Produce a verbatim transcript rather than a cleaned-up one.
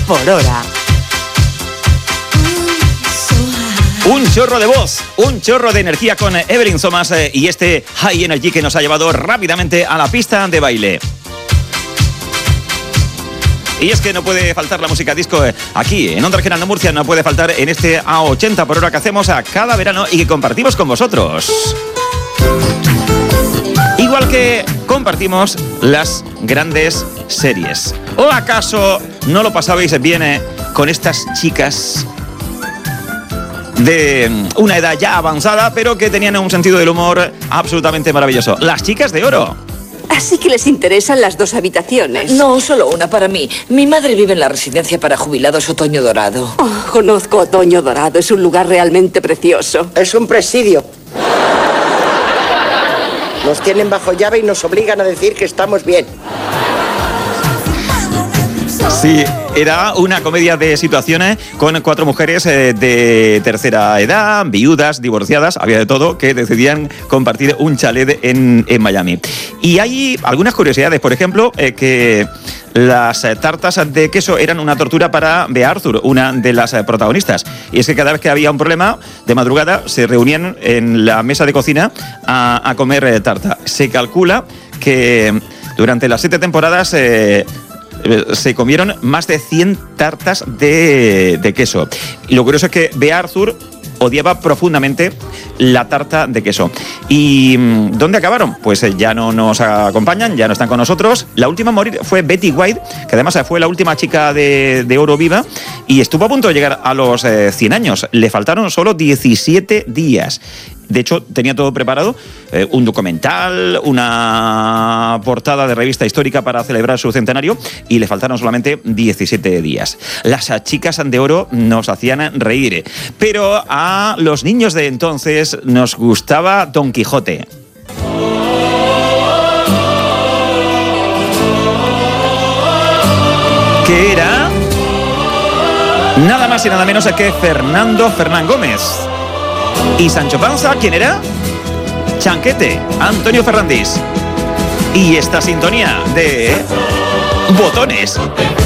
por hora. Un chorro de voz, un chorro de energía con Evelyn Thomas eh, y este High Energy que nos ha llevado rápidamente a la pista de baile. Y es que no puede faltar la música disco eh, aquí en Onda Regional de Murcia, no puede faltar en este A ochenta por hora que hacemos a cada verano y que compartimos con vosotros. Igual que compartimos las grandes series. ¿O acaso no lo pasabais bien eh, con estas chicas de una edad ya avanzada, pero que tenían un sentido del humor absolutamente maravilloso? Las chicas de oro. Así que les interesan las dos habitaciones. No, solo una para mí. Mi madre vive en la residencia para jubilados Otoño Dorado. Oh, conozco Otoño Dorado, es un lugar realmente precioso. Es un presidio. Nos tienen bajo llave y nos obligan a decir que estamos bien. Sí, era una comedia de situaciones con cuatro mujeres eh, de tercera edad, viudas, divorciadas, había de todo, que decidían compartir un chalet en, en Miami. Y hay algunas curiosidades, por ejemplo, eh, que las eh, tartas de queso eran una tortura para Bea Arthur, una de las eh, protagonistas. Y es que cada vez que había un problema, de madrugada se reunían en la mesa de cocina a, a comer eh, tarta. Se calcula que durante las siete temporadas Eh, se comieron más de cien tartas de, de queso. Y lo curioso es que Bea Arthur odiaba profundamente la tarta de queso. ¿Y dónde acabaron? Pues ya no nos acompañan, ya no están con nosotros. La última a morir fue Betty White, que además fue la última chica de, de oro viva y estuvo a punto de llegar a los eh, cien años. Le faltaron solo diecisiete días. De hecho, tenía todo preparado, eh, un documental, una portada de revista histórica para celebrar su centenario y le faltaron solamente diecisiete días. Las chicas de oro nos hacían reír, pero a los niños de entonces nos gustaba Don Quijote. ¿Qué era? Nada más y nada menos que Fernando Fernán Gómez. ¿Y Sancho Panza quién era? Chanquete, Antonio Ferrandis. Y esta sintonía de botones